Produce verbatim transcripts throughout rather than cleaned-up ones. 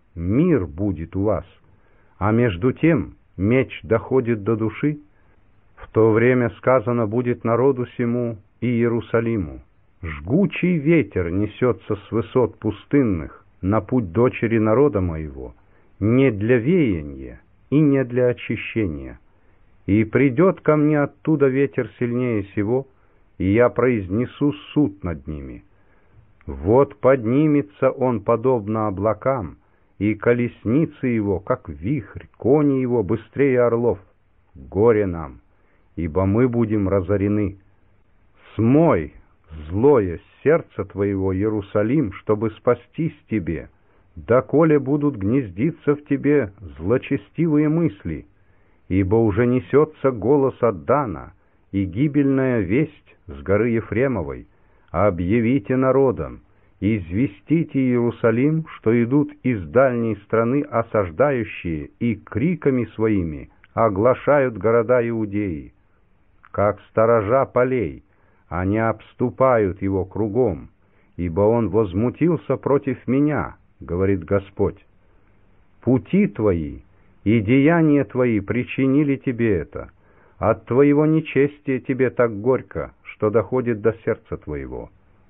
мир будет у вас, а между тем меч доходит до души. В то время сказано будет народу сему и Иерусалиму: жгучий ветер несется с высот пустынных на путь дочери народа моего, не для веяния и не для очищения. И придет ко мне оттуда ветер сильнее сего, и я произнесу суд над ними. Вот поднимется он подобно облакам, и колесницы его, как вихрь, кони его быстрее орлов. Горе нам, ибо мы будем разорены. Смой злое с сердца твоего, Иерусалим, чтобы спастись тебе, доколе будут гнездиться в тебе злочестивые мысли, ибо уже несется голос от Дана и гибельная весть с горы Ефремовой. Объявите народам, известите Иерусалим, что идут из дальней страны осаждающие и криками своими оглашают города Иудеи. Как сторожа полей, они обступают его кругом, ибо он возмутился против меня, говорит Господь. Пути твои и деяния твои причинили тебе это, от твоего нечестия тебе так горько, что доходит до сердца твоего.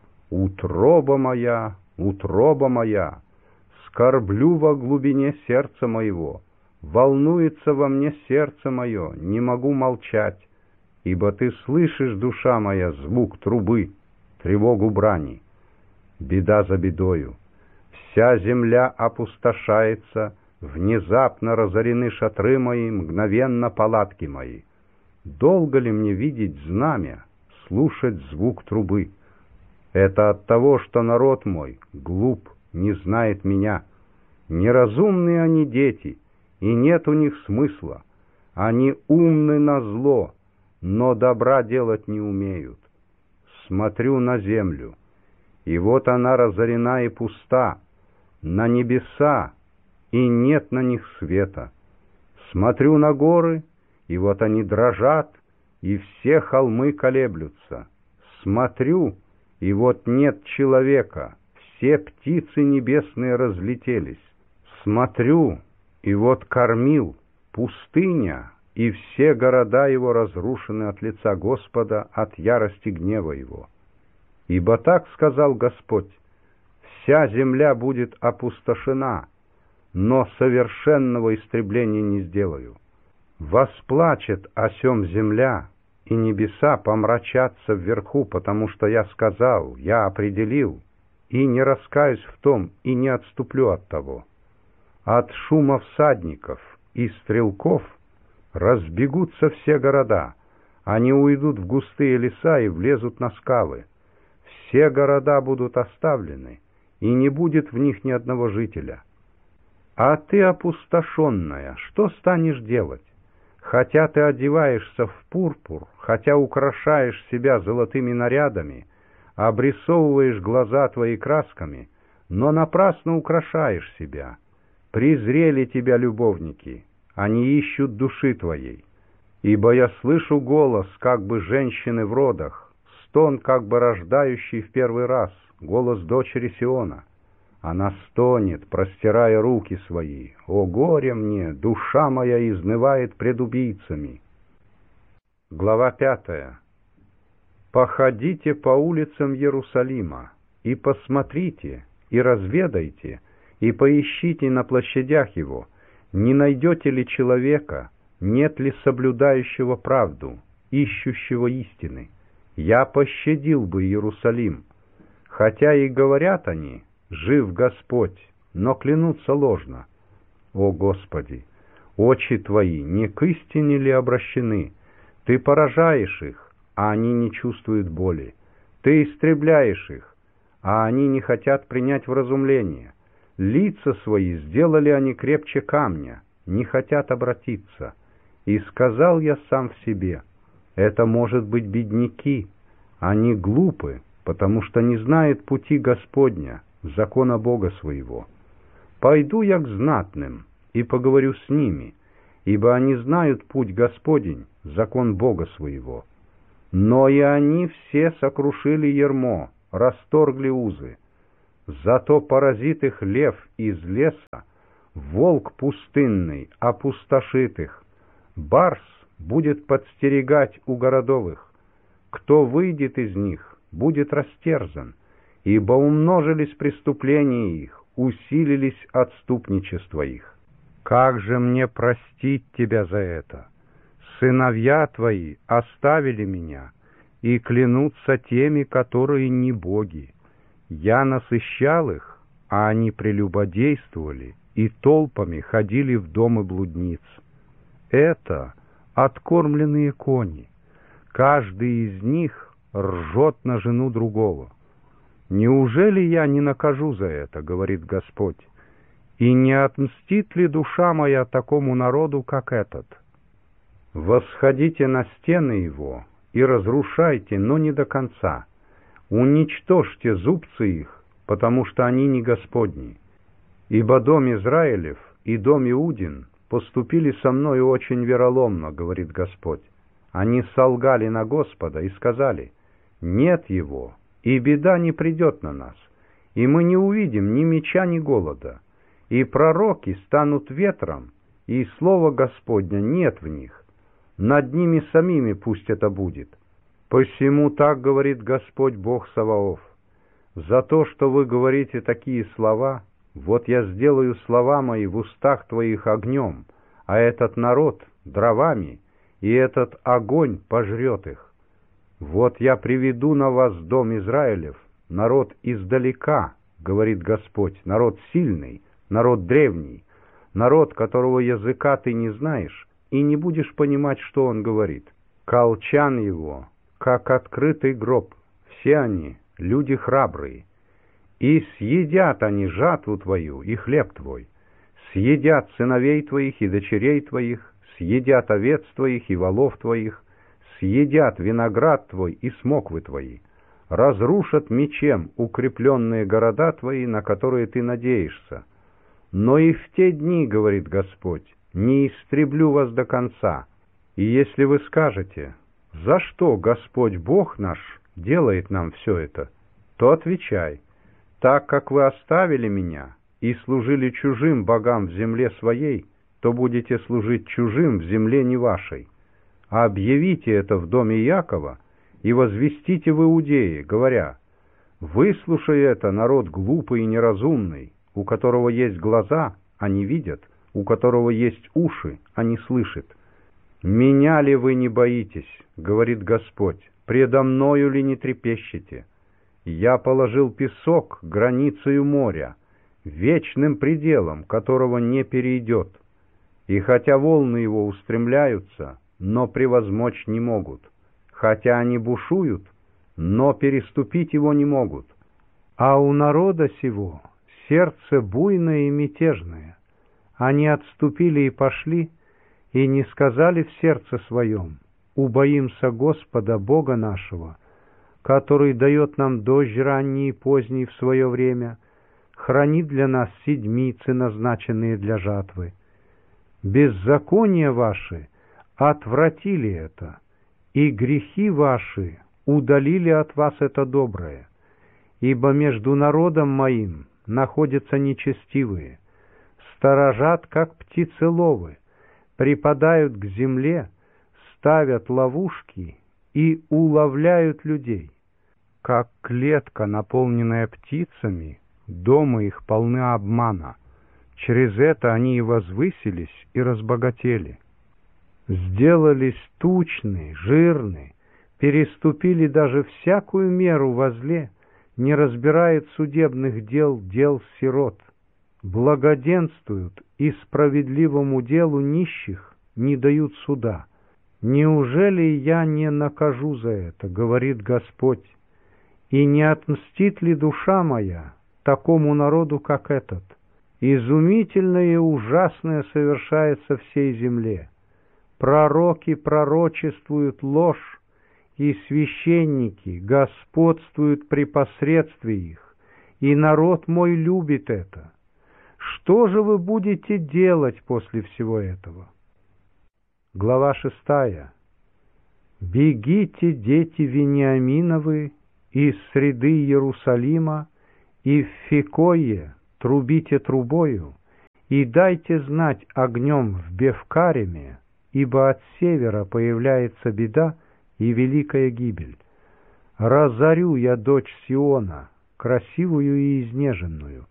Утроба моя, утроба моя, скорблю во глубине сердца моего, волнуется во мне сердце мое, не могу молчать, ибо ты слышишь, душа моя, звук трубы, тревогу брани. Беда за бедою, вся земля опустошается, внезапно разорены шатры мои, мгновенно палатки мои. Долго ли мне видеть знамя, слушать звук трубы? Это от того, что народ мой глуп, не знает меня. Неразумные они дети, и нет у них смысла. Они умны на зло, но добра делать не умеют. Смотрю на землю, и вот она разорена и пуста, на небеса, и нет на них света. Смотрю на горы, и вот они дрожат, и все холмы колеблются. Смотрю, и вот нет человека, все птицы небесные разлетелись. Смотрю, и вот кормил, пустыня, и все города его разрушены от лица Господа, от ярости гнева его. Ибо так сказал Господь: вся земля будет опустошена, но совершенного истребления не сделаю. Восплачет о сем земля, и небеса помрачатся вверху, потому что я сказал, я определил, и не раскаюсь в том, и не отступлю от того. От шума всадников и стрелков разбегутся все города, они уйдут в густые леса и влезут на скалы. Все города будут оставлены, и не будет в них ни одного жителя. А ты, опустошенная, что станешь делать? Хотя ты одеваешься в пурпур, хотя украшаешь себя золотыми нарядами, обрисовываешь глаза твои красками, но напрасно украшаешь себя. Презрели тебя любовники, они ищут души твоей. Ибо я слышу голос, как бы женщины в родах, стон, как бы рождающий в первый раз, голос дочери Сиона. Она стонет, простирая руки свои. О горе мне, душа моя изнывает пред убийцами. Глава пятая. Походите по улицам Иерусалима, и посмотрите, и разведайте, и поищите на площадях его, не найдете ли человека, нет ли соблюдающего правду, ищущего истины. Я пощадил бы Иерусалим, хотя и говорят они: жив Господь, но клянутся ложно. О Господи, очи Твои не к истине ли обращены? Ты поражаешь их, а они не чувствуют боли. Ты истребляешь их, а они не хотят принять вразумление. Лица свои сделали они крепче камня, не хотят обратиться. И сказал я сам в себе: это, может быть, бедняки, они глупы, потому что не знают пути Господня, закона Бога своего. Пойду я к знатным и поговорю с ними, ибо они знают путь Господень, закон Бога своего. Но и они все сокрушили ярмо, расторгли узы. Зато поразит их лев из леса, волк пустынный опустошит их, барс будет подстерегать у городовых. Кто выйдет из них, будет растерзан, ибо умножились преступления их, усилились отступничества их. Как же мне простить тебя за это? Сыновья твои оставили меня и клянутся теми, которые не боги. Я насыщал их, а они прелюбодействовали и толпами ходили в дома блудниц. Это откормленные кони. Каждый из них ржет на жену другого. Неужели я не накажу за это, говорит Господь, и не отмстит ли душа моя такому народу, как этот? Восходите на стены его и разрушайте, но не до конца. Уничтожьте зубцы их, потому что они не Господни. Ибо дом Израилев и дом Иудин поступили со мною очень вероломно, говорит Господь. Они солгали на Господа и сказали: нет его, и беда не придет на нас, и мы не увидим ни меча, ни голода, и пророки станут ветром, и слова Господня нет в них. Над ними самими пусть это будет. Посему так говорит Господь Бог Саваоф: за то, что вы говорите такие слова, вот я сделаю слова мои в устах твоих огнем, а этот народ дровами, и этот огонь пожрет их. Вот я приведу на вас дом Израилев, народ издалека, говорит Господь, народ сильный, народ древний, народ, которого языка ты не знаешь, и не будешь понимать, что он говорит. Колчан его, как открытый гроб, все они люди храбрые. И съедят они жатву твою и хлеб твой, съедят сыновей твоих и дочерей твоих, съедят овец твоих и волов твоих, съедят виноград твой и смоквы твои, разрушат мечем укрепленные города твои, на которые ты надеешься. Но и в те дни, говорит Господь, не истреблю вас до конца. И если вы скажете: за что Господь Бог наш делает нам все это, то отвечай: так как вы оставили меня и служили чужим богам в земле своей, то будете служить чужим в земле не вашей. А объявите это в доме Иакова и возвестите в Иудее, говоря: выслушай это, народ глупый и неразумный, у которого есть глаза, а не видят, у которого есть уши, а не слышат. Меня ли вы не боитесь, говорит Господь, предо мною ли не трепещете? Я положил песок границею моря, вечным пределом, которого не перейдет. И хотя волны его устремляются, но превозмочь не могут. Хотя они бушуют, но переступить его не могут. А у народа сего сердце буйное и мятежное. Они отступили и пошли, и не сказали в сердце своем: убоимся Господа Бога нашего, который дает нам дождь ранний и поздний в свое время, хранит для нас седмицы, назначенные для жатвы. Беззакония ваши отвратили это, и грехи ваши удалили от вас это доброе. Ибо между народом моим находятся нечестивые, сторожат, как птицеловы, припадают к земле, ставят ловушки и уловляют людей. Как клетка, наполненная птицами, дома их полны обмана. Через это они и возвысились, и разбогатели. Сделались тучны, жирны, переступили даже всякую меру во зле, не разбирают судебных дел, дел сирот, благоденствуют и справедливому делу нищих не дают суда. Неужели я не накажу за это, говорит Господь, и не отмстит ли душа моя такому народу, как этот? Изумительное и ужасное совершается всей земле. Пророки пророчествуют ложь, и священники господствуют при посредстве их, и народ мой любит это. Что же вы будете делать после всего этого? Глава шестая. «Бегите, дети Вениаминовы, из среды Иерусалима, и в Фекое трубите трубою, И дайте знать огнем в Бевкареме, ибо от севера появляется беда и великая гибель. Разорю я дочь Сиона, красивую и изнеженную.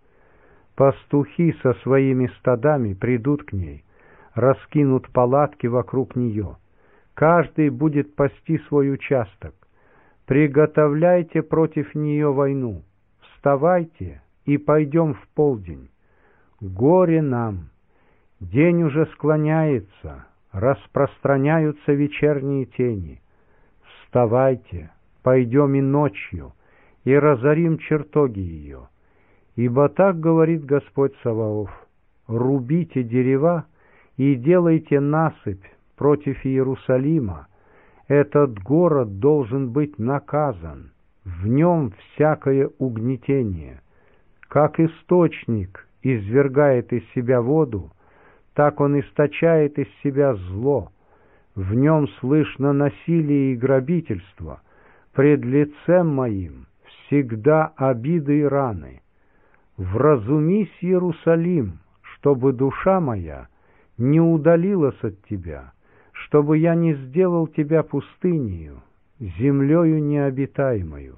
Пастухи со своими стадами придут к ней, раскинут палатки вокруг нее. Каждый будет пасти свой участок. Приготовляйте против нее войну. Вставайте и пойдем в полдень. Горе нам! День уже склоняется, распространяются вечерние тени. Вставайте, пойдем и ночью, и разорим чертоги ее. Ибо так говорит Господь Саваоф: рубите дерева и делайте насыпь против Иерусалима. Этот город должен быть наказан, в нем всякое угнетение. Как источник извергает из себя воду, так он источает из себя зло. В нем слышно насилие и грабительство. Пред лицем моим всегда обиды и раны. Вразумись, Иерусалим, чтобы душа моя не удалилась от тебя, чтобы я не сделал тебя пустынею, землею необитаемою.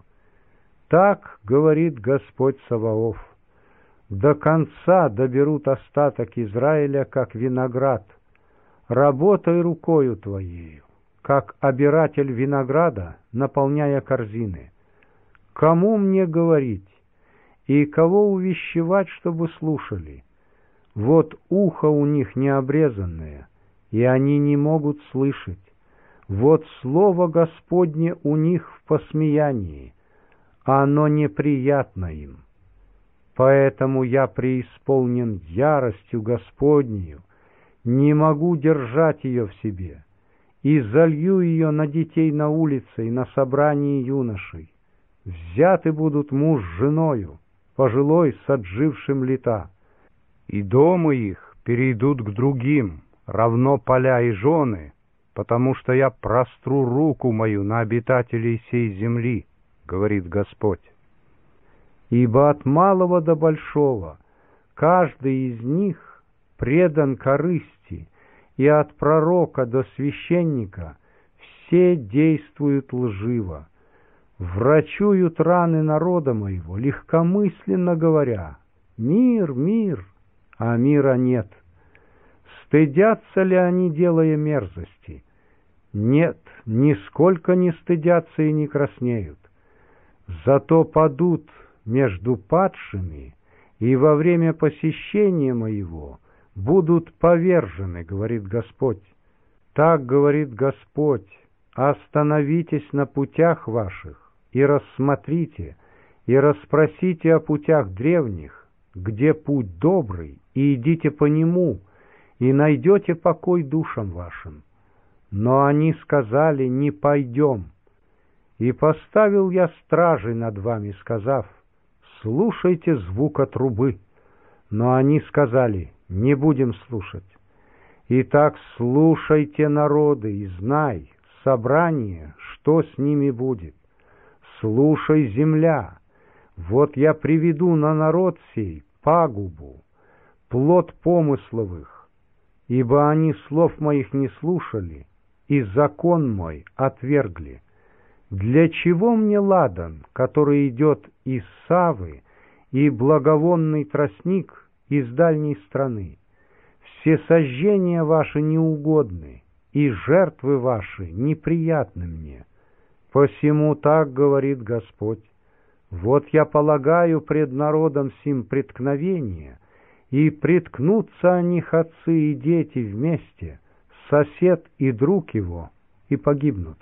Так говорит Господь Саваоф: до конца доберут остаток Израиля, как виноград. Работай рукою твоею, как обиратель винограда, наполняя корзины. Кому мне говорить и кого увещевать, чтобы слушали? Вот ухо у них необрезанное, и они не могут слышать. Вот слово Господне у них в посмеянии, а оно неприятно им. Поэтому я преисполнен яростью Господнею, не могу держать ее в себе, и залью ее на детей на улице и на собрании юношей. Взяты будут муж с женою, пожилой с отжившим лета, и дома их перейдут к другим, равно поля и жены, потому что я простру руку мою на обитателей сей земли, говорит Господь. Ибо от малого до большого каждый из них предан корысти, и от пророка до священника все действуют лживо. Врачуют раны народа моего, легкомысленно говоря: мир, мир, а мира нет. Стыдятся ли они, делая мерзости? Нет, нисколько не стыдятся и не краснеют. Зато падут между падшими, и во время посещения моего будут повержены, говорит Господь. Так говорит Господь: остановитесь на путях ваших и рассмотрите, и расспросите о путях древних, где путь добрый, и идите по нему, и найдете покой душам вашим. Но они сказали: не пойдем. И поставил я стражей над вами, сказав: слушайте звука трубы. Но они сказали: не будем слушать. Итак, слушайте, народы, и знай, собрание, что с ними будет. Слушай, земля, вот я приведу на народ сей пагубу, плод помыслов их, ибо они слов моих не слушали, и закон мой отвергли. Для чего мне ладан, который идет из Савы, и благовонный тростник из дальней страны? Все сожжения ваши неугодны, и жертвы ваши неприятны мне. Посему так говорит Господь: вот я полагаю пред народом сим преткновение, и преткнутся о них отцы и дети вместе, сосед и друг его, и погибнут.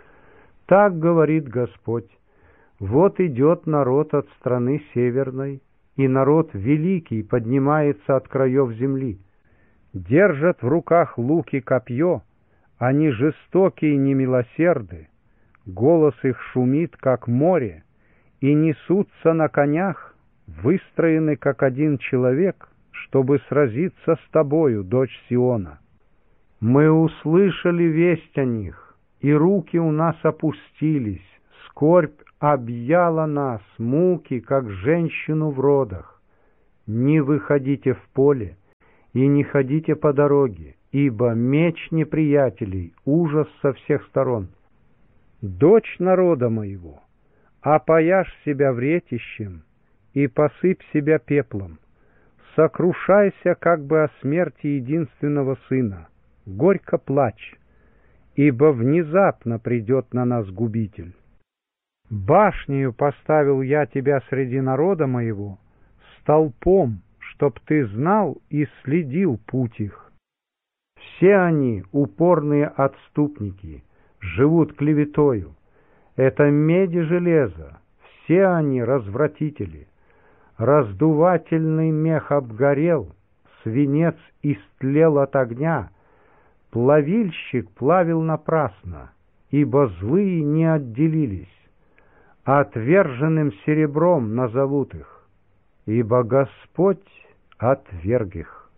Так говорит Господь: вот идет народ от страны северной, и народ великий поднимается от краев земли. Держат в руках лук и копье, они жестокие и немилосерды, голос их шумит, как море, и несутся на конях, выстроены, как один человек, чтобы сразиться с тобою, дочь Сиона. Мы услышали весть о них, и руки у нас опустились, скорбь объяла нас, муки, как женщину в родах. Не выходите в поле, и не ходите по дороге, ибо меч неприятелей, ужас со всех сторон. Дочь народа моего, опояшь себя вретищем и посыпь себя пеплом. Сокрушайся как бы о смерти единственного сына, горько плачь, ибо внезапно придет на нас губитель. Башнею поставил я тебя среди народа моего, столпом, чтоб ты знал и следил путь их. Все они упорные отступники, живут клеветою. Это медь и железо, все они развратители. Раздувательный мех обгорел, свинец истлел от огня, плавильщик плавил напрасно, ибо злые не отделились. Отверженным серебром назовут их, ибо Господь отверг их.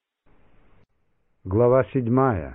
Глава седьмая.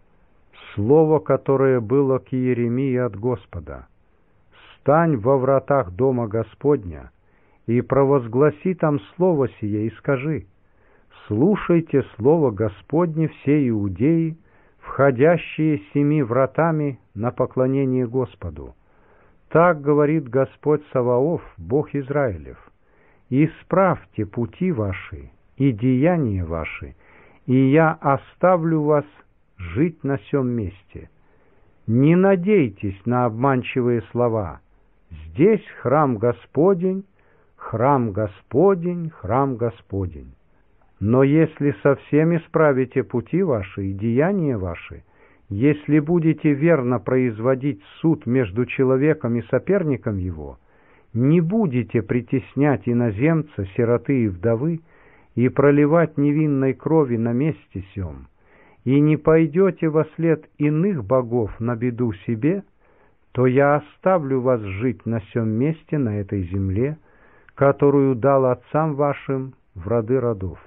Слово, которое было к Иеремии от Господа. «Стань во вратах дома Господня и провозгласи там слово сие, и скажи: слушайте слово Господне все иудеи, входящие семи вратами на поклонение Господу. Так говорит Господь Саваоф, Бог Израилев: исправьте пути ваши и деяния ваши, и я оставлю вас жить на сем месте. Не надейтесь на обманчивые слова: здесь храм Господень, храм Господень, храм Господень. Но если совсем исправите пути ваши и деяния ваши, если будете верно производить суд между человеком и соперником его, не будете притеснять иноземца, сироты и вдовы, и проливать невинной крови на месте сем, и не пойдете вослед иных богов на беду себе, то я оставлю вас жить на сем месте, на этой земле, которую дал отцам вашим в роды родов.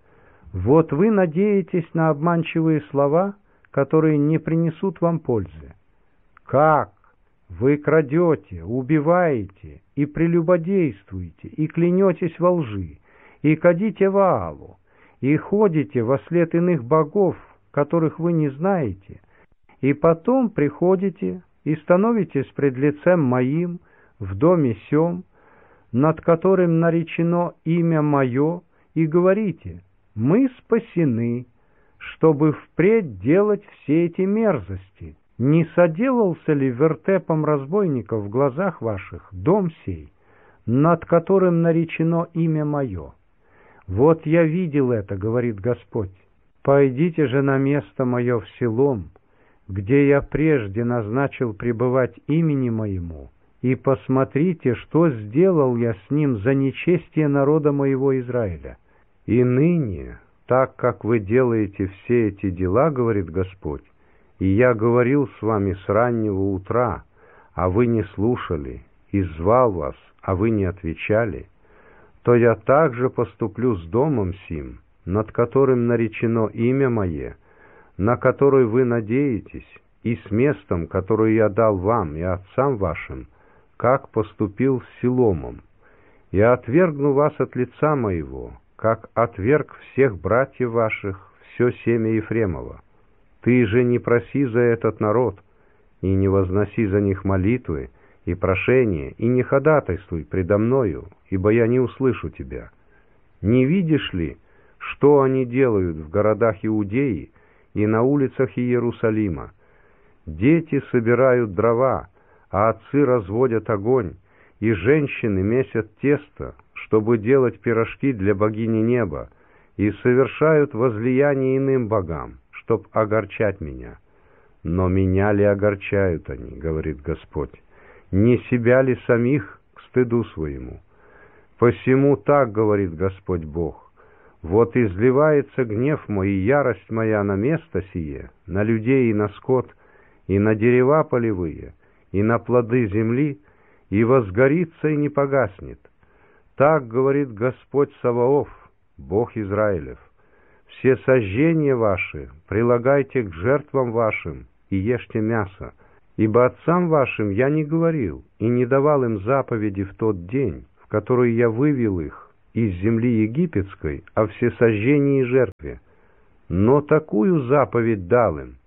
Вот вы надеетесь на обманчивые слова, которые не принесут вам пользы. Как? Вы крадете, убиваете и прелюбодействуете, и клянетесь во лжи, и кадите Ваалу, и ходите вослед иных богов, которых вы не знаете, и потом приходите и становитесь пред лицем моим в доме сем, над которым наречено имя мое, и говорите: мы спасены, чтобы впредь делать все эти мерзости. Не соделался ли вертепом разбойников в глазах ваших дом сей, над которым наречено имя мое? Вот я видел это, говорит Господь. Пойдите же на место мое в Силом, где я прежде назначил пребывать имени моему, и посмотрите, что сделал я с ним за нечестие народа моего Израиля. И ныне, так как вы делаете все эти дела, говорит Господь, и я говорил с вами с раннего утра, а вы не слушали, и звал вас, а вы не отвечали, то я также поступлю с домом сим, над которым наречено имя мое, на который вы надеетесь, и с местом, которое я дал вам и отцам вашим, как поступил с Силомом. Я отвергну вас от лица моего, как отверг всех братьев ваших, все семя Ефремова. Ты же не проси за этот народ, и не возноси за них молитвы и прошения, и не ходатайствуй предо мною, ибо я не услышу тебя. Не видишь ли, что они делают в городах Иудеи и на улицах Иерусалима? Дети собирают дрова, а отцы разводят огонь, и женщины месят тесто, чтобы делать пирожки для богини неба, и совершают возлияние иным богам, чтоб огорчать меня. Но меня ли огорчают они, говорит Господь? Не себя ли самих к стыду своему? Посему так говорит Господь Бог: вот изливается гнев мой и ярость моя на место сие, на людей и на скот, и на дерева полевые, и на плоды земли, и возгорится и не погаснет. Так говорит Господь Саваоф, Бог Израилев: все сожжения ваши прилагайте к жертвам вашим и ешьте мясо, ибо отцам вашим я не говорил и не давал им заповеди в тот день, в который я вывел их из земли египетской, о всесожжении и жертве, Но такую заповедь дал им: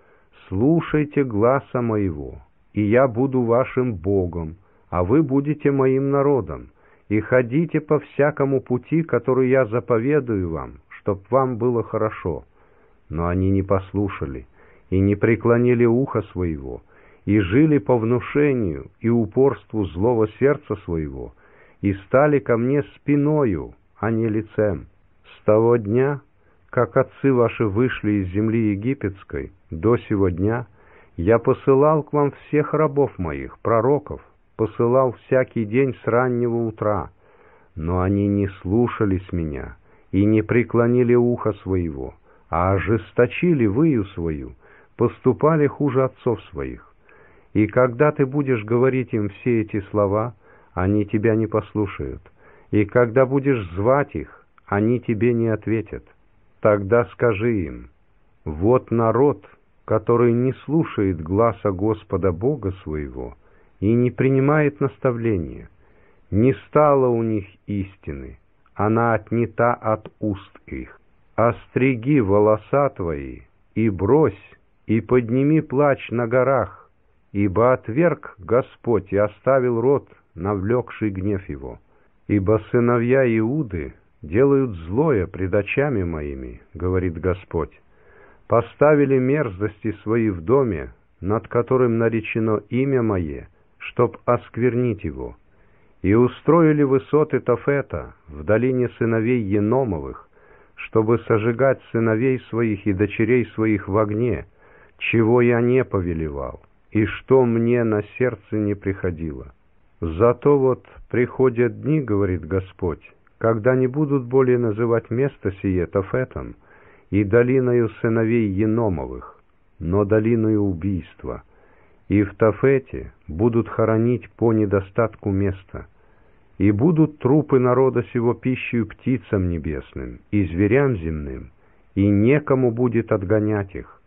слушайте гласа моего, и я буду вашим Богом, а вы будете моим народом, и ходите по всякому пути, который я заповедую вам, чтоб вам было хорошо. Но они не послушали и не преклонили уха своего, и жили по внушению и упорству злого сердца своего, и стали ко мне спиною, а не лицем. С того дня, как отцы ваши вышли из земли египетской, до сего дня я посылал к вам всех рабов моих, пророков, посылал всякий день с раннего утра, но они не слушались меня и не преклонили уха своего, а ожесточили выю свою, поступали хуже отцов своих. И когда ты будешь говорить им все эти слова, они тебя не послушают, и когда будешь звать их, они тебе не ответят. Тогда скажи им: вот народ, который не слушает гласа Господа Бога своего и не принимает наставления. Не стало у них истины, она отнята от уст их. Остриги волоса твои, и брось, и подними плач на горах, ибо отверг Господь и оставил род, навлекший гнев его. Ибо сыновья Иуды делают злое пред очами моими, говорит Господь. Поставили мерзости свои в доме, над которым наречено имя мое, чтоб осквернить его. И устроили высоты Тофета в долине сыновей Еномовых, чтобы сожигать сыновей своих и дочерей своих в огне, чего я не повелевал, и что мне на сердце не приходило. Зато вот приходят дни, говорит Господь, когда не будут более называть место сие Тофетом и долиною сыновей Еномовых, но долиною убийства, и в Тофете будут хоронить по недостатку места, и будут трупы народа сего пищею птицам небесным и зверям земным, и некому будет отгонять их.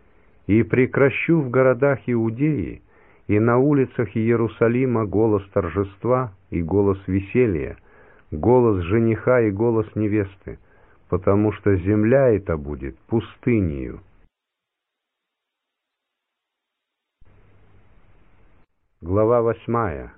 И прекращу в городах Иудеи и на улицах Иерусалима голос торжества и голос веселья, голос жениха и голос невесты, потому что земля эта будет пустынею. Глава восьмая.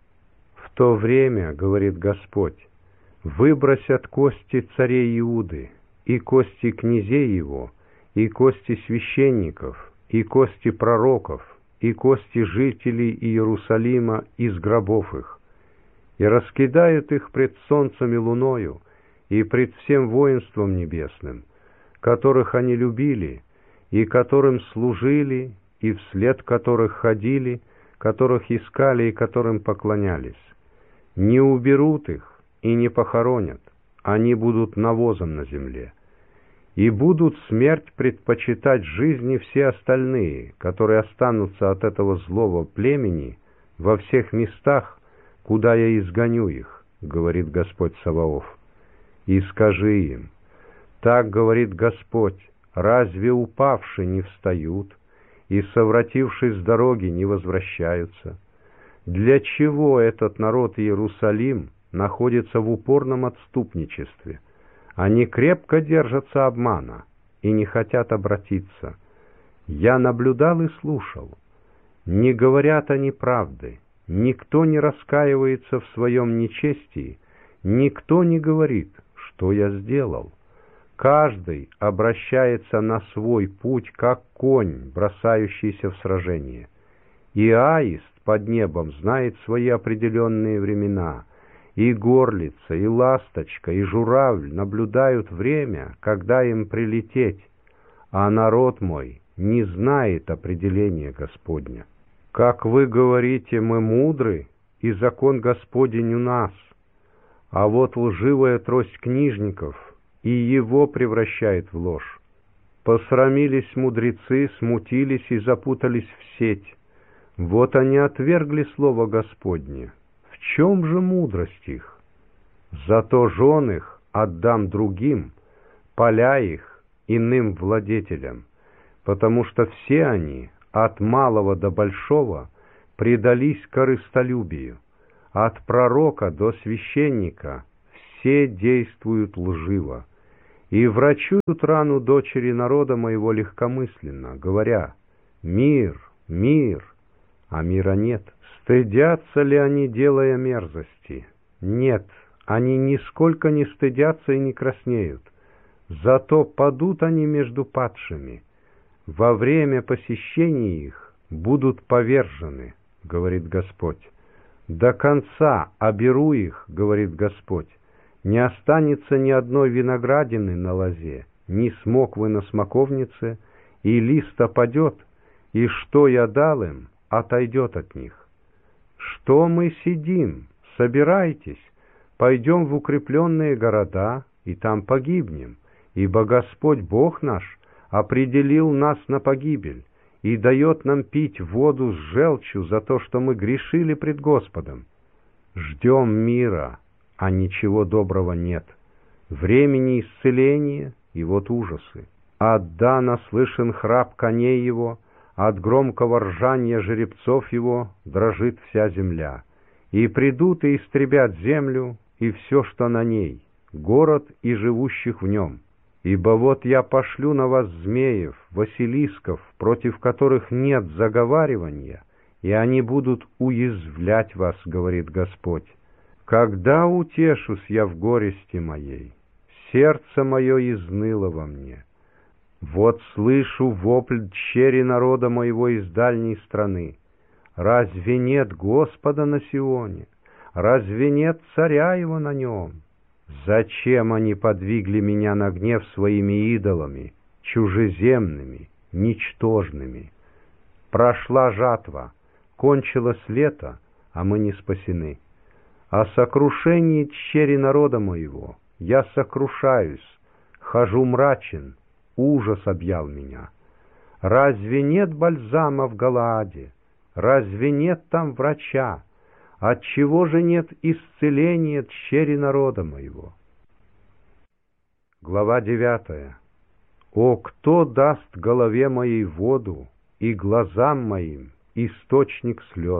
В то время, говорит Господь, выбросят кости царей Иуды, и кости князей его, и кости священников, и кости пророков, и кости жителей Иерусалима из гробов их, и раскидают их пред солнцем и луною, и пред всем воинством небесным, которых они любили, и которым служили, и вслед которых ходили, которых искали и которым поклонялись. Не уберут их и не похоронят, они будут навозом на земле. И будут смерть предпочитать жизни все остальные, которые останутся от этого злого племени во всех местах, куда я изгоню их, говорит Господь Саваоф. И скажи им: так говорит Господь, разве упавшие не встают, и совратившись с дороги не возвращаются? Для чего этот народ Иерусалим находится в упорном отступничестве? Они крепко держатся обмана и не хотят обратиться. Я наблюдал и слушал. Не говорят они правды, никто не раскаивается в своем нечестии, никто не говорит, что я сделал. Каждый обращается на свой путь, как конь, бросающийся в сражение. И аист под небом знает свои определенные времена, и горлица, и ласточка, и журавль наблюдают время, когда им прилететь, а народ мой не знает определения Господня. Как вы говорите, мы мудры, и закон Господень у нас, а вот лживая трость книжников и его превращает в ложь. Посрамились мудрецы, смутились и запутались в сеть. Вот они отвергли слово Господне. В чем же мудрость их? Зато жен их отдам другим, поля их иным владетелям, потому что все они, от малого до большого, предались корыстолюбию. От пророка до священника все действуют лживо, и врачуют рану дочери народа моего легкомысленно, говоря: «Мир, мир», а мира нет. Стыдятся ли они, делая мерзости? Нет, они нисколько не стыдятся и не краснеют. Зато падут они между падшими. Во время посещения их будут повержены, говорит Господь. До конца оберу их, говорит Господь. Не останется ни одной виноградины на лозе, ни смоквы на смоковнице, и лист опадет, и что я дал им, отойдет от них. Что мы сидим? Собирайтесь, пойдем в укрепленные города, и там погибнем, ибо Господь Бог наш определил нас на погибель и дает нам пить воду с желчью за то, что мы грешили пред Господом. Ждем мира, а ничего доброго нет. Времени исцеления, и вот ужасы. От Дана слышен храп коней его, от громкого ржания жеребцов его дрожит вся земля. И придут и истребят землю, и все, что на ней, город и живущих в нем. Ибо вот я пошлю на вас змеев, василисков, против которых нет заговаривания, и они будут уязвлять вас, говорит Господь. Когда утешусь я в горести моей? Сердце мое изныло во мне. Вот слышу вопль дщери народа моего из дальней страны. Разве нет Господа на Сионе? Разве нет царя его на нем? Зачем они подвигли меня на гнев своими идолами, чужеземными, ничтожными? Прошла жатва, кончилось лето, а мы не спасены. О сокрушении дщери народа моего я сокрушаюсь, хожу мрачен, ужас объял меня. Разве нет бальзама в Галааде? Разве нет там врача? Отчего же нет исцеления дщери народа моего? Глава девятая. О, кто даст голове моей воду и глазам моим источник слез?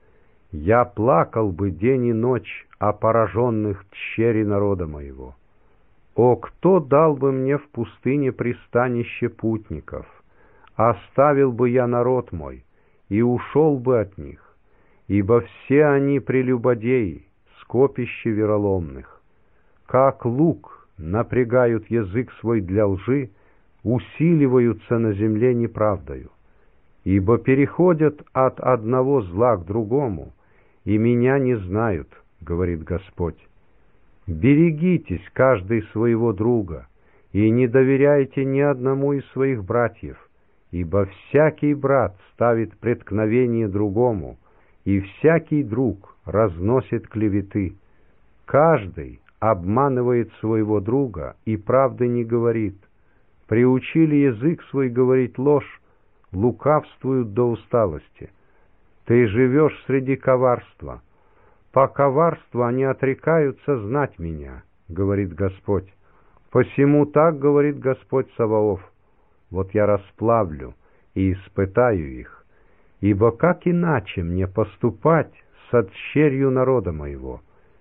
Я плакал бы день и ночь о пораженных дщери народа моего. О, кто дал бы мне в пустыне пристанище путников? Оставил бы я народ мой и ушел бы от них, ибо все они прелюбодеи, скопище вероломных. Как лук напрягают язык свой для лжи, усиливаются на земле неправдою. Ибо переходят от одного зла к другому, и меня не знают, говорит Господь. Берегитесь каждый своего друга, и не доверяйте ни одному из своих братьев, ибо всякий брат ставит преткновение другому, и всякий друг разносит клеветы. Каждый обманывает своего друга и правды не говорит. Приучили язык свой говорить ложь, лукавствуют до усталости. Ты живешь среди коварства. По коварству они отрекаются знать меня, говорит Господь. Посему так говорит Господь Саваоф. Вот я расплавлю и испытаю их. Ибо как иначе мне поступать со дщерью народа моего?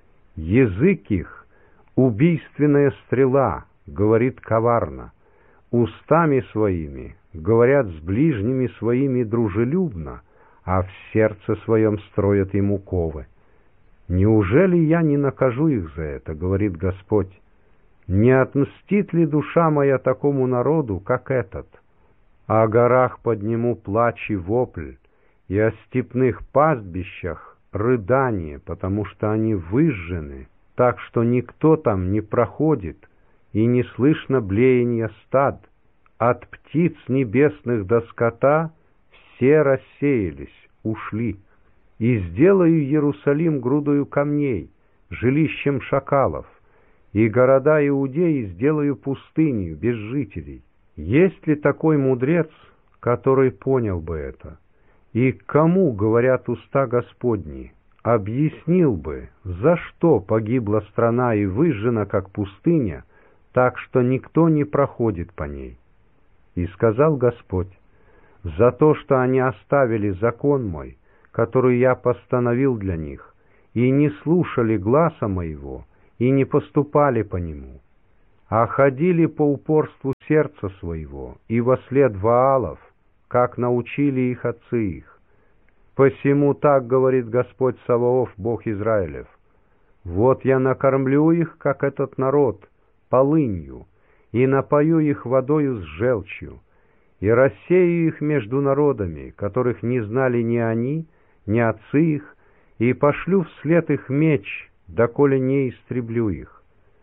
Язык их — убийственная стрела, говорит коварно. Устами своими говорят с ближними своими дружелюбно, а в сердце своем строят ему ковы. Неужели я не накажу их за это, говорит Господь? Не отмстит ли душа моя такому народу, как этот? О горах подниму плач и вопль, и о степных пастбищах рыдание, потому что они выжжены, так что никто там не проходит, и не слышно блеяния стад. От птиц небесных до скота все рассеялись, ушли. И сделаю Иерусалим грудою камней, жилищем шакалов, и города Иудеи сделаю пустынью без жителей. Есть ли такой мудрец, который понял бы это? И кому говорят уста Господни, объяснил бы, за что погибла страна и выжжена, как пустыня, так что никто не проходит по ней? И сказал Господь: за то, что они оставили закон мой, который я постановил для них, и не слушали гласа моего, и не поступали по нему. а ходили по упорству сердца своего и вослед Ваалов, как научили их отцы их. Посему так говорит Господь Саваоф, Бог Израилев: вот я накормлю их, как этот народ, полынью, и напою их водою с желчью, и рассею их между народами, которых не знали ни они, ни отцы их, и пошлю вслед их меч, доколе не истреблю их.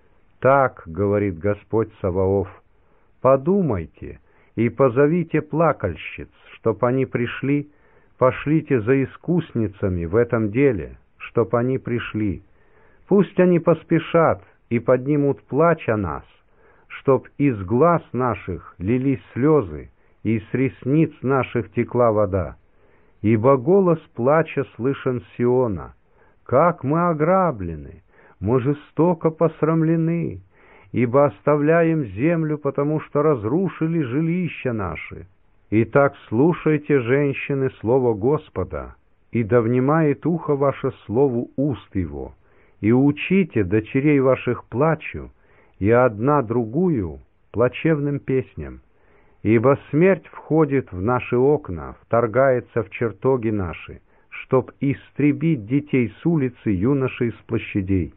Так говорит Господь Саваоф: подумайте и позовите плакальщиц, чтоб они пришли, пошлите за искусницами в этом деле, чтоб они пришли. Пусть они поспешат и поднимут плач о нас, чтоб из глаз наших лились слезы, и с ресниц наших текла вода. Ибо голос плача слышен с Сиона: как мы ограблены, мы жестоко посрамлены, ибо оставляем землю, потому что разрушили жилища наши. Итак, слушайте, женщины, слово Господа, и да внимает ухо ваше слову уст его, и учите дочерей ваших плачу, и одна другую плачевным песням. Ибо смерть входит в наши окна, вторгается в чертоги наши, чтоб истребить детей с улицы, юношей с площадей.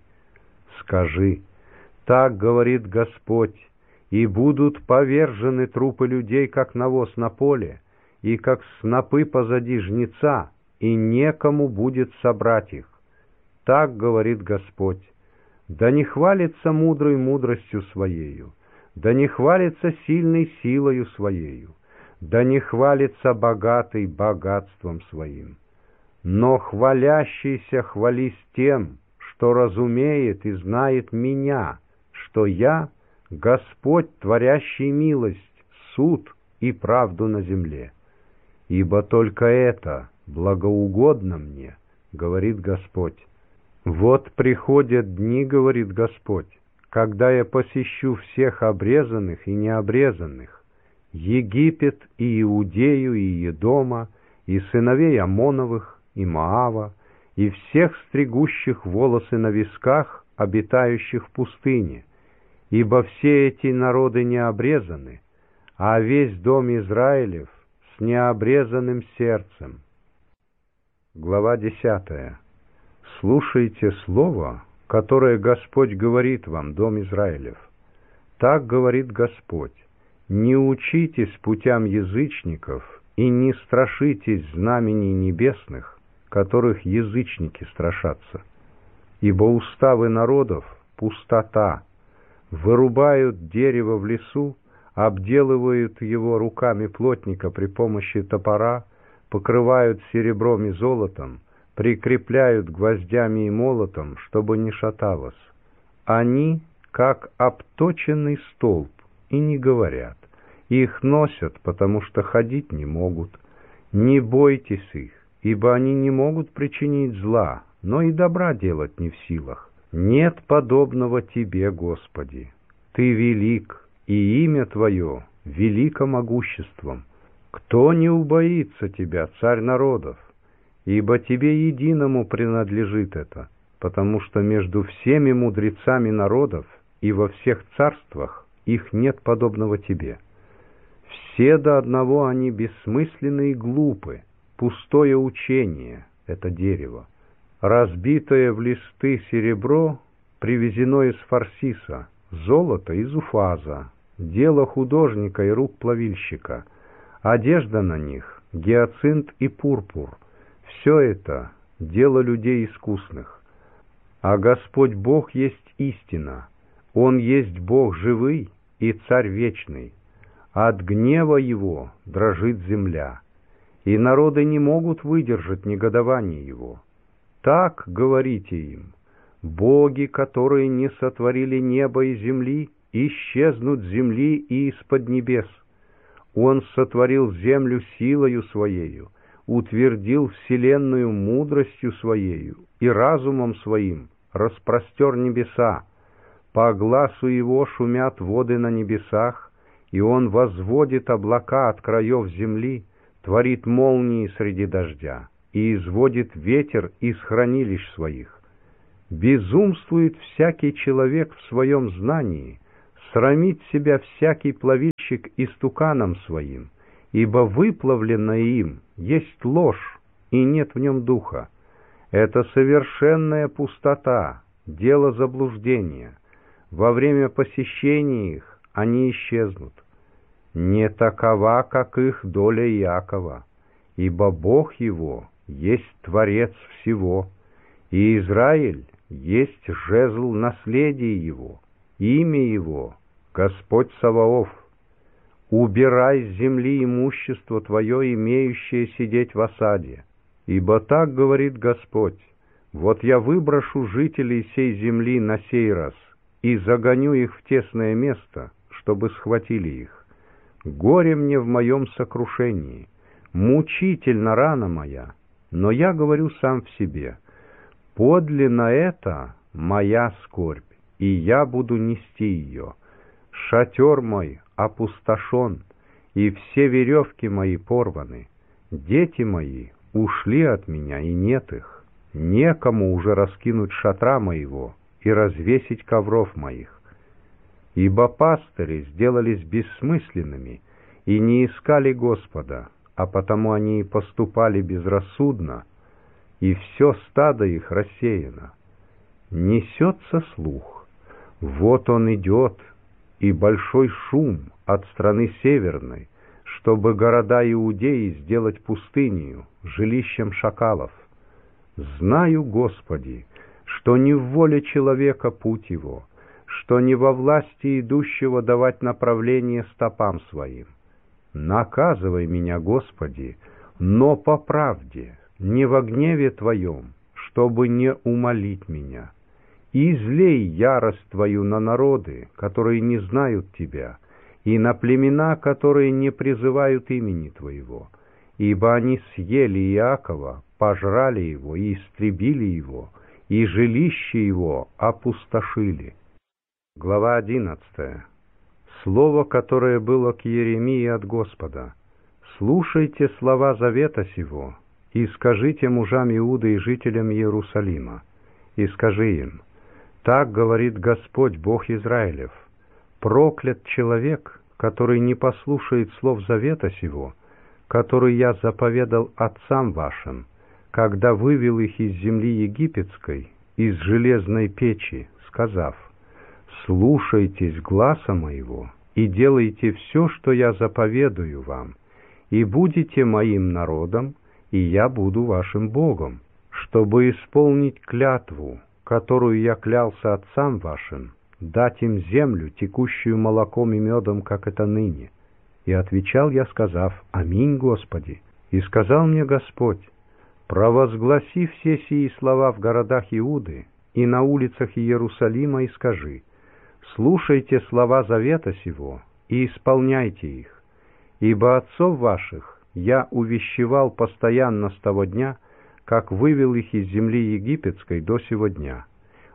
Скажи: так говорит Господь, и будут повержены трупы людей, как навоз на поле, и как снопы позади жнеца, и некому будет собрать их. Так говорит Господь: да не хвалится мудрый мудростью своею, да не хвалится сильной силою своею, да не хвалится богатый богатством своим. Но хвалящийся хвались тем, что разумеет и знает меня, что я — Господь, творящий милость, суд и правду на земле. Ибо только это благоугодно мне, говорит Господь. Вот приходят дни, говорит Господь, когда я посещу всех обрезанных и необрезанных, Египет и Иудею и Едома, и сыновей Амоновых, и Моава, и всех стригущих волосы на висках, обитающих в пустыне, ибо все эти народы не обрезаны, а весь дом Израилев с необрезанным сердцем. Глава десятая. Слушайте слово, которое Господь говорит вам, дом Израилев. Так говорит Господь: не учитесь путям язычников и не страшитесь знамений небесных, которых язычники страшатся. Ибо уставы народов — пустота, вырубают дерево в лесу, обделывают его руками плотника при помощи топора, покрывают серебром и золотом, прикрепляют гвоздями и молотом, чтобы не шаталось. Они, как обточенный столб, и не говорят. Их носят, потому что ходить не могут. Не бойтесь их, ибо они не могут причинить зла, но и добра делать не в силах. Нет подобного Тебе, Господи. Ты велик, и имя Твое велико могуществом. Кто не убоится Тебя, Царь народов? Ибо Тебе единому принадлежит это, потому что между всеми мудрецами народов и во всех царствах их нет подобного Тебе. Все до одного они бессмысленны и глупы, пустое учение — это дерево. Разбитое в листы серебро привезено из Фарсиса, золото из Уфаза, дело художника и рук плавильщика, одежда на них — гиацинт и пурпур. Все это — дело людей искусных. А Господь Бог есть истина, Он есть Бог живый и Царь вечный. От гнева Его дрожит земля, и народы не могут выдержать негодование Его. Так говорите им: боги, которые не сотворили небо и земли, исчезнут с земли и из-под небес. Он сотворил землю силою Своею, утвердил вселенную мудростью Своею и разумом Своим распростер небеса. По гласу Его шумят воды на небесах, и Он возводит облака от краев земли, творит молнии среди дождя и изводит ветер из хранилищ своих. Безумствует всякий человек в своем знании, Срамит себя всякий плавильщик истуканом своим, ибо выплавленное им есть ложь, и нет в нем духа. Это совершенная пустота, дело заблуждения. Во время посещения их они исчезнут. Не такова, как их доля Иакова, ибо Бог его есть Творец всего, и Израиль есть жезл наследия его, имя его — Господь Саваоф. Убирай с земли имущество твое, имеющее сидеть в осаде, ибо так говорит Господь: вот я выброшу жителей сей земли на сей раз и загоню их в тесное место, чтобы схватили их. Горе мне в моем сокрушении, мучительна рана моя, но я говорю сам в себе: подлинно это моя скорбь, и я буду нести ее. Шатер мой опустошен, и все веревки мои порваны. Дети мои ушли от меня, и нет их. Некому уже раскинуть шатра моего и развесить ковров моих. Ибо пастыри сделались бессмысленными и не искали Господа, а потому они и поступали безрассудно, и все стадо их рассеяно. Несется слух: вот он идет, и большой шум от страны северной, чтобы города Иудеи сделать пустынью, жилищем шакалов. Знаю, Господи, что не в воле человека путь его, что не во власти идущего давать направление стопам своим. Наказывай меня, Господи, но по правде, не во гневе Твоем, чтобы не умолить меня. И излей ярость Твою на народы, которые не знают Тебя, и на племена, которые не призывают имени Твоего, ибо они съели Иакова, пожрали его и истребили его, и жилище его опустошили. Глава одиннадцатая. Слово, которое было к Иеремии от Господа. «Слушайте слова завета сего, и скажите мужам Иуды и жителям Иерусалима, и скажи им: так говорит Господь, Бог Израилев: проклят человек, который не послушает слов завета сего, который я заповедал отцам вашим, когда вывел их из земли египетской, из железной печи, сказав: слушайтесь гласа моего и делайте все, что я заповедую вам, и будете моим народом, и я буду вашим Богом, чтобы исполнить клятву, которую я клялся отцам вашим, дать им землю, текущую молоком и медом, как это ныне. И отвечал я, сказав: аминь, Господи. И сказал мне Господь: провозгласи все сии слова в городах Иуды и на улицах Иерусалима, и скажи: слушайте слова завета сего и исполняйте их, ибо отцов ваших я увещевал постоянно с того дня, как вывел их из земли египетской до сего дня.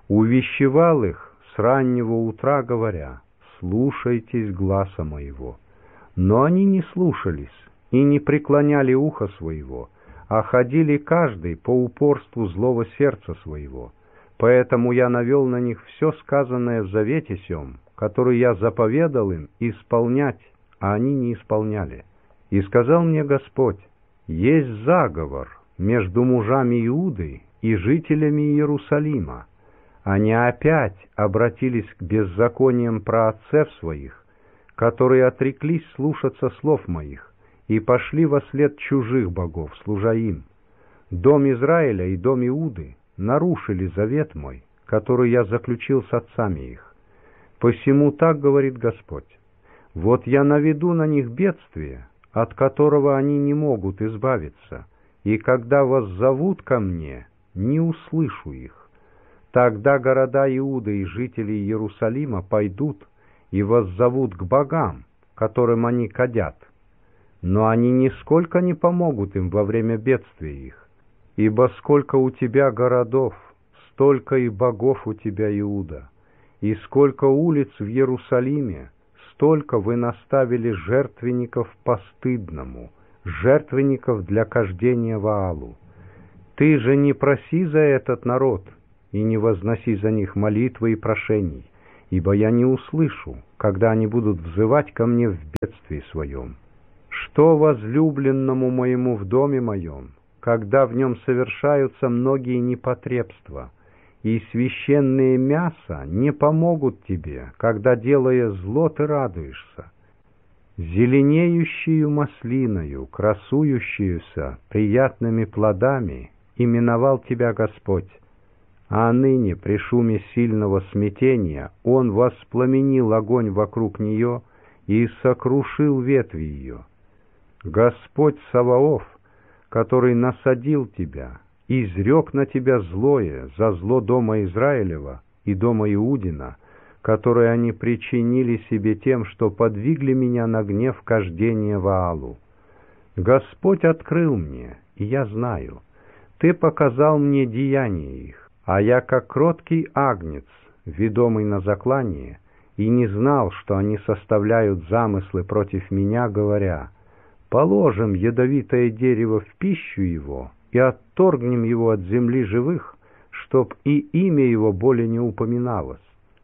Увещевал их с раннего утра, говоря: слушайтесь гласа моего. Но они не слушались и не преклоняли ухо своего, а ходили каждый по упорству злого сердца своего. Поэтому я навел на них все сказанное в завете сем, который я заповедал им исполнять, а они не исполняли. И сказал мне Господь: есть заговор между мужами Иуды и жителями Иерусалима. Они опять обратились к беззакониям праотцев своих, которые отреклись слушаться слов моих, и пошли вослед чужих богов, служа им. Дом Израиля и дом Иуды нарушили завет мой, который я заключил с отцами их. Посему так говорит Господь: вот я наведу на них бедствие, от которого они не могут избавиться, и когда воззовут ко мне, не услышу их. Тогда города Иуды и жители Иерусалима пойдут и воззовут к богам, которым они кадят, но они нисколько не помогут им во время бедствия их, ибо сколько у тебя городов, столько и богов у тебя, Иуда, и сколько улиц в Иерусалиме, столько вы наставили жертвенников постыдному, жертвенников для кождения Ваалу. Ты же не проси за этот народ, и не возноси за них молитвы и прошений, ибо я не услышу, когда они будут взывать ко мне в бедствии своем. Что возлюбленному моему в доме моем, когда в нем совершаются многие непотребства, и священные мяса не помогут тебе, когда, делая зло, ты радуешься? Зеленеющую маслиною, красующуюся приятными плодами, именовал тебя Господь. А ныне при шуме сильного смятения Он воспламенил огонь вокруг нее и сокрушил ветви ее. Господь Саваоф, который насадил тебя, изрек на тебя злое за зло дома Израилева и дома Иудина, которое они причинили себе тем, что подвигли меня на гнев кождения Ваалу. Господь открыл мне, и я знаю, Ты показал мне деяния их, а я, как кроткий агнец, ведомый на заклание, и не знал, что они составляют замыслы против меня, говоря: «Положим ядовитое дерево в пищу его и отторгнем его от земли живых, чтоб и имя его более не упоминалось».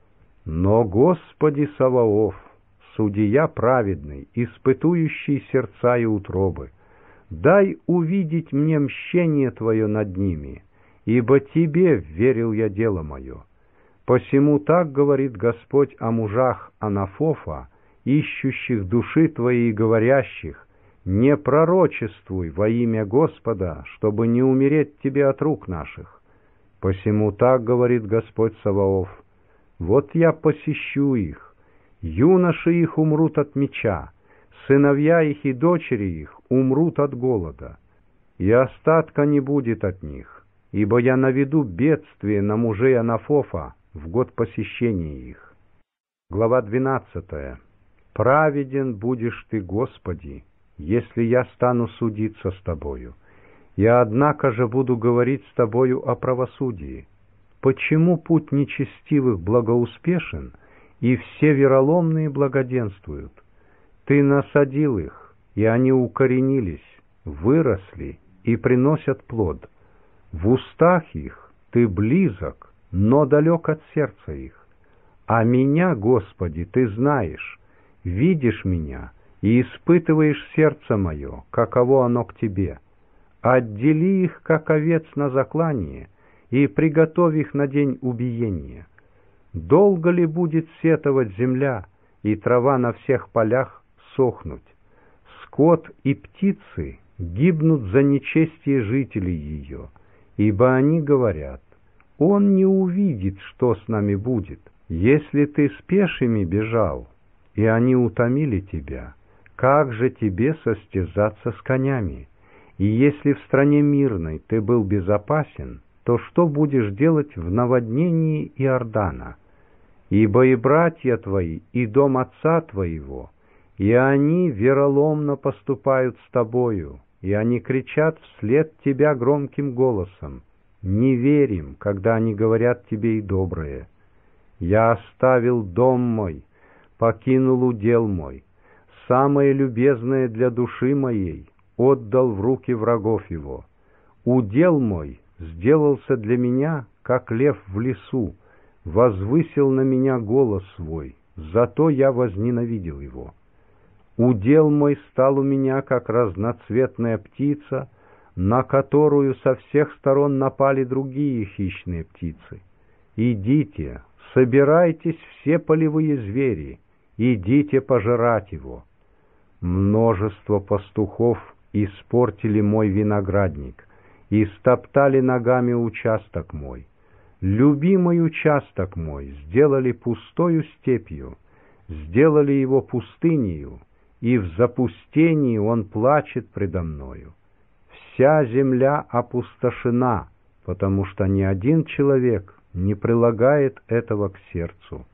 Но, Господи Саваоф, судья праведный, испытующий сердца и утробы, дай увидеть мне мщение Твое над ними, ибо Тебе верил я дело мое. Посему так говорит Господь о мужах Анафофа, ищущих души Твоей и говорящих: «Не пророчествуй во имя Господа, чтобы не умереть тебе от рук наших». Посему так говорит Господь Саваоф: «Вот я посещу их, юноши их умрут от меча, сыновья их и дочери их умрут от голода, и остатка не будет от них, ибо я наведу бедствие на мужей Анафофа в год посещения их». Глава двенадцатая. «Праведен будешь ты, Господи, если я стану судиться с Тобою. Я, однако же, буду говорить с Тобою о правосудии. Почему путь нечестивых благоуспешен, и все вероломные благоденствуют? Ты насадил их, и они укоренились, выросли и приносят плод. В устах их Ты близок, но далек от сердца их. А меня, Господи, Ты знаешь, видишь меня и испытываешь сердце мое, каково оно к Тебе. Отдели их, как овец на заклание, и приготовь их на день убиения. Долго ли будет сетовать земля, и трава на всех полях сохнуть? Скот и птицы гибнут за нечестие жителей ее, ибо они говорят: «Он не увидит, что с нами будет». Если ты с пешими бежал, и они утомили тебя, как же тебе состязаться с конями? И если в стране мирной ты был безопасен, то что будешь делать в наводнении Иордана? Ибо и братья твои, и дом отца твоего, и они вероломно поступают с тобою, и они кричат вслед тебя громким голосом: «Не верим, когда они говорят тебе и доброе». Я оставил дом мой, покинул удел мой, самое любезное для души моей отдал в руки врагов его. Удел мой сделался для меня, как лев в лесу, возвысил на меня голос свой, зато я возненавидел его. Удел мой стал у меня, как разноцветная птица, на которую со всех сторон напали другие хищные птицы. Идите, собирайтесь все полевые звери, идите пожирать его. Множество пастухов испортили мой виноградник и стоптали ногами участок мой. Любимый участок мой сделали пустою степью, сделали его пустынею, и в запустении он плачет предо мною. Вся земля опустошена, потому что ни один человек не прилагает этого к сердцу.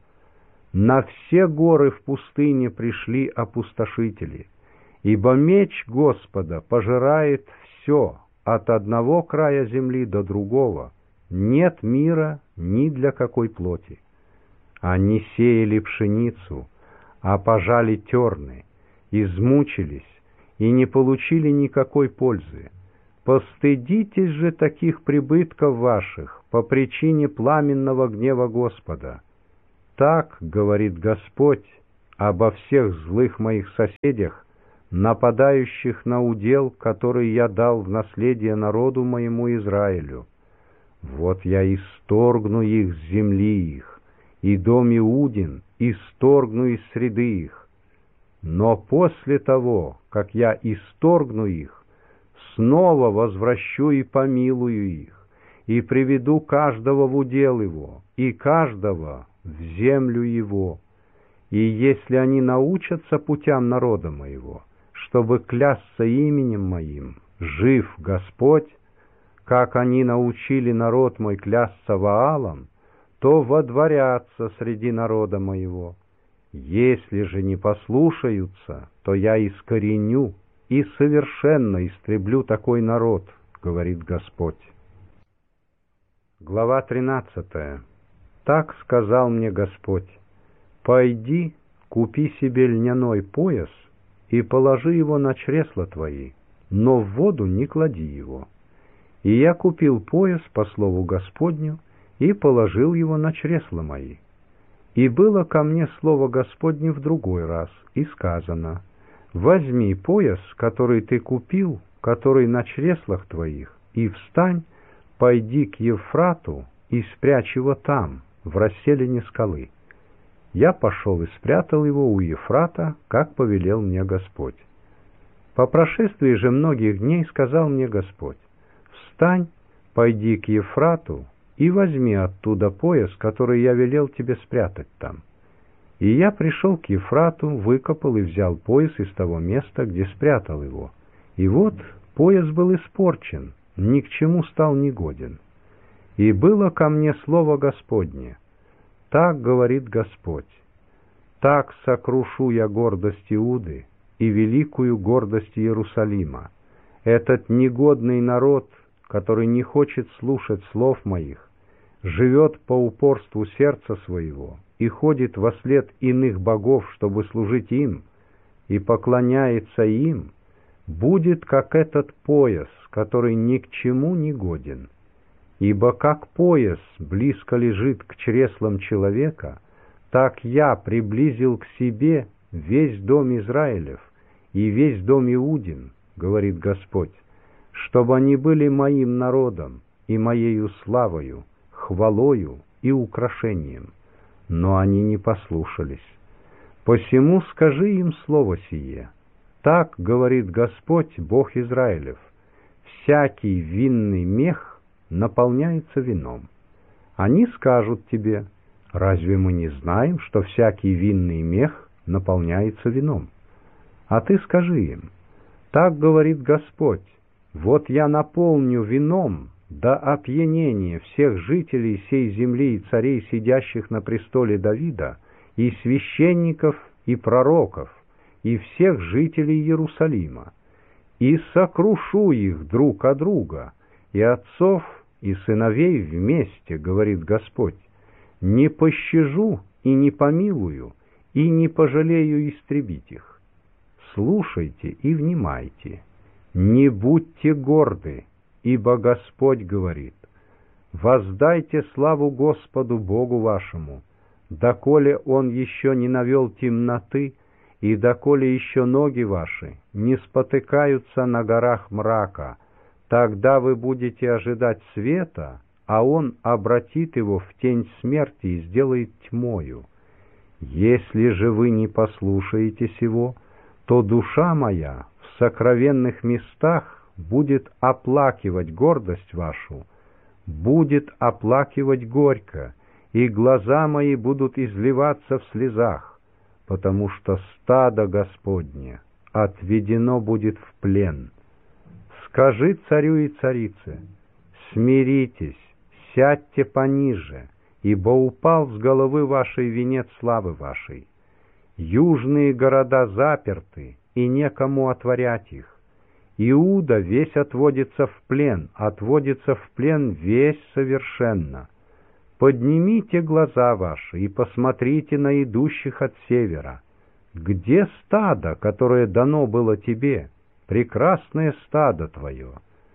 На все горы в пустыне пришли опустошители, ибо меч Господа пожирает все от одного края земли до другого, нет мира ни для какой плоти. Они сеяли пшеницу, а пожали терны, измучились и не получили никакой пользы. Постыдитесь же таких прибытков ваших по причине пламенного гнева Господа. Так говорит Господь обо всех злых моих соседях, нападающих на удел, который я дал в наследие народу моему Израилю. Вот я исторгну их с земли их, и дом Иудин исторгну из среды их. Но после того, как я исторгну их, снова возвращу и помилую их, и приведу каждого в удел его, и каждого в землю его. И если они научатся путям народа моего, чтобы клясться именем моим, жив Господь, как они научили народ мой клясться Ваалом, то водворятся среди народа моего. Если же не послушаются, то я искореню и совершенно истреблю такой народ, говорит Господь. Глава тринадцатая. Так сказал мне Господь: пойди, купи себе льняной пояс и положи его на чресла твои, но в воду не клади его. И я купил пояс по слову Господню и положил его на чресла мои. И было ко мне слово Господне в другой раз, и сказано: возьми пояс, который ты купил, который на чреслах твоих, и встань, пойди к Евфрату и спрячь его там, в расселине скалы. Я пошел и спрятал его у Евфрата, как повелел мне Господь. По прошествии же многих дней сказал мне Господь: встань, пойди к Евфрату и возьми оттуда пояс, который я велел тебе спрятать там. И я пришел к Евфрату, выкопал и взял пояс из того места, где спрятал его. И вот пояс был испорчен, ни к чему стал негоден. И было ко мне слово Господне: так говорит Господь, так сокрушу я гордость Иуды и великую гордость Иерусалима. Этот негодный народ, который не хочет слушать слов моих, живет по упорству сердца своего и ходит вослед иных богов, чтобы служить им, и поклоняется им, будет как этот пояс, который ни к чему не годен. Ибо как пояс близко лежит к чреслам человека, так я приблизил к себе весь дом Израилев и весь дом Иудин, говорит Господь, чтобы они были моим народом и моею славою, хвалою и украшением. Но они не послушались. Посему скажи им слово сие: так говорит Господь, Бог Израилев: всякий винный мех наполняется вином. Они скажут тебе: разве мы не знаем, что всякий винный мех наполняется вином? А ты скажи им: так говорит Господь: вот я наполню вином до опьянения всех жителей сей земли и царей, сидящих на престоле Давида, и священников, и пророков, и всех жителей Иерусалима, и сокрушу их друг от друга, и отцов, и сыновей вместе, говорит Господь. Не пощажу и не помилую, и не пожалею истребить их. Слушайте и внимайте, не будьте горды, ибо Господь говорит: воздайте славу Господу Богу вашему, доколе Он еще не навел темноты, и доколе еще ноги ваши не спотыкаются на горах мрака. Тогда вы будете ожидать света, а Он обратит его в тень смерти и сделает тьмою. Если же вы не послушаете сего, то душа моя в сокровенных местах будет оплакивать гордость вашу, будет оплакивать горько, и глаза мои будут изливаться в слезах, потому что стадо Господне отведено будет в плен. Скажи царю и царице: смиритесь, сядьте пониже, ибо упал с головы вашей венец славы вашей. Южные города заперты, и некому отворять их. Иуда весь отводится в плен, отводится в плен весь совершенно. Поднимите глаза ваши и посмотрите на идущих от севера. Где стадо, которое дано было тебе, прекрасное стадо твое?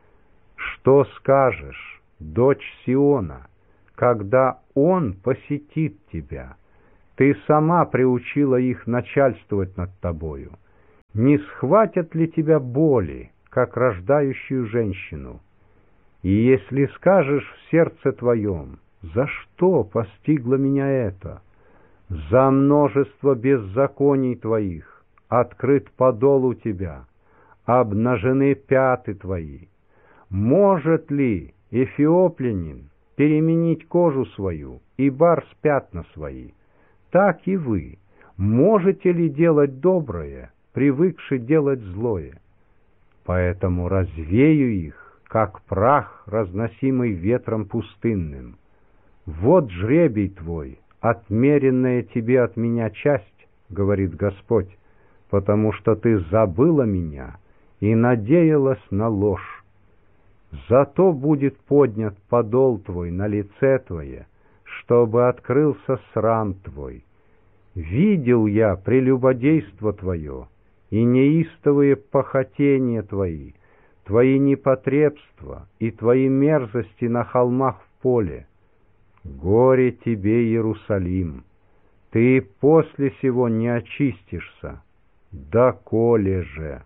Что скажешь, дочь Сиона, когда он посетит тебя, Ты сама приучила их начальствовать над тобою. Не схватят ли тебя боли, как рождающую женщину? И если скажешь в сердце твоем: за что постигло меня это? За множество беззаконий твоих открыт подол у тебя, обнажены пяты твои. Может ли эфиоплянин переменить кожу свою и барс пятна свои? Так и вы можете ли делать доброе, привыкши делать злое? Поэтому развею их, как прах, разносимый ветром пустынным. Вот жребий твой, отмеренная тебе от меня часть, говорит Господь, потому что ты забыла меня и надеялась на ложь. Зато будет поднят подол твой на лице твое, чтобы открылся срам твой. Видел я прелюбодейство твое и неистовые похотения твои, твои непотребства и твои мерзости на холмах в поле. Горе тебе, Иерусалим! Ты после сего не очистишься. Доколе же?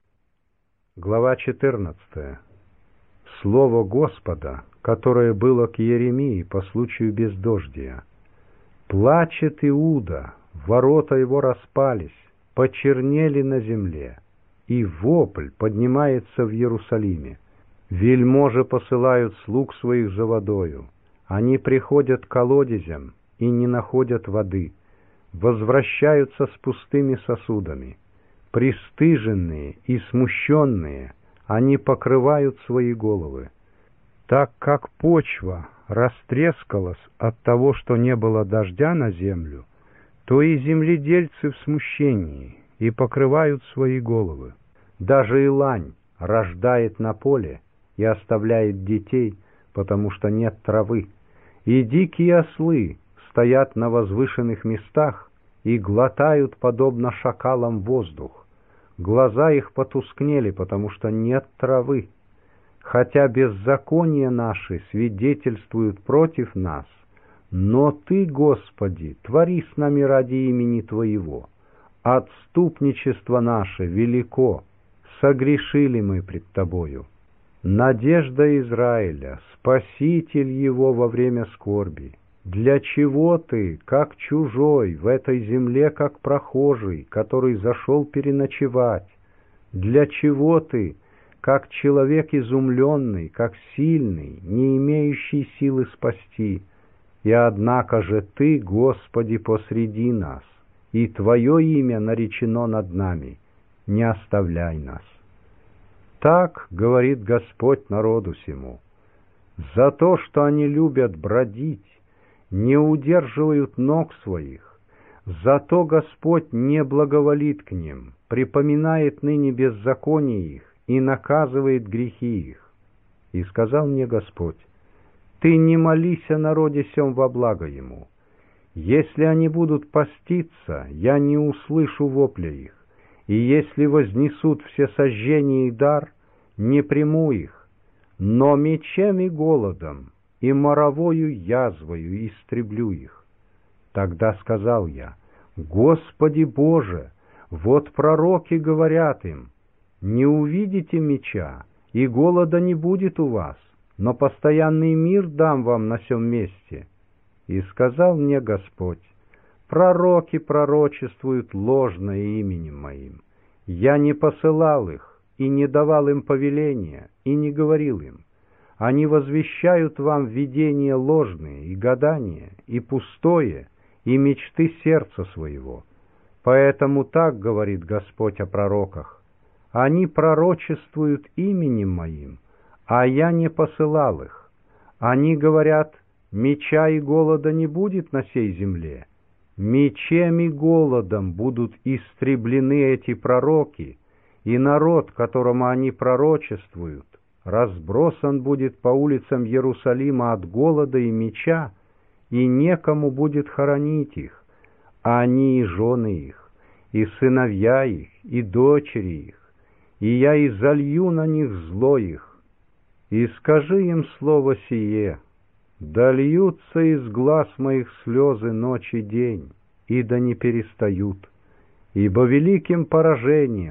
Глава четырнадцатая. Слово Господа, которое было к Иеремии по случаю бездождия. Плачет Иуда, ворота его распались, почернели на земле, и вопль поднимается в Иерусалиме. Вельможи посылают слуг своих за водою. Они приходят к колодезям и не находят воды, возвращаются с пустыми сосудами. Пристыженные и смущенные, они покрывают свои головы. Так как почва растрескалась от того, что не было дождя на землю, то и земледельцы в смущении и покрывают свои головы. Даже и лань рождает на поле и оставляет детей, потому что нет травы. И дикие ослы стоят на возвышенных местах и глотают, подобно шакалам, воздух. Глаза их потускнели, потому что нет травы. Хотя беззакония наши свидетельствуют против нас, но Ты, Господи, твори с нами ради имени Твоего. Отступничество наше велико, согрешили мы пред Тобою. Надежда Израиля, Спаситель его во время скорби. Для чего ты, как чужой, в этой земле, как прохожий, который зашел переночевать? Для чего ты, как человек изумленный, как сильный, не имеющий силы спасти? И однако же Ты, Господи, посреди нас, и Твое имя наречено над нами. Не оставляй нас. Так говорит Господь народу сему: за то, что они любят бродить, не удерживают ног своих, зато Господь не благоволит к ним, припоминает ныне беззаконие их и наказывает грехи их. И сказал мне Господь: Ты не молись о народе сем во благо ему. Если они будут поститься, я не услышу вопля их. И если вознесут все сожжения и дар, не приму их, но мечем и голодом, и моровою язвою истреблю их. Тогда сказал я: Господи Боже, вот пророки говорят им: не увидите меча, и голода не будет у вас, но постоянный мир дам вам на сем месте. И сказал мне Господь: пророки пророчествуют ложное именем моим. Я не посылал их, и не давал им повеления, и не говорил им. Они возвещают вам видения ложные, и гадания, и пустое, и мечты сердца своего. Поэтому так говорит Господь о пророках: они пророчествуют именем моим, а я не посылал их. Они говорят: меча и голода не будет на сей земле. Мечем и голодом будут истреблены эти пророки, и народ, которому они пророчествуют, разбросан будет по улицам Иерусалима от голода и меча, и некому будет хоронить их, а они и жены их, и сыновья их, и дочери их, и я изолью на них зло их. И скажи им слово сие: да льются из глаз моих слезы ночь и день, и да не перестают, ибо великим поражением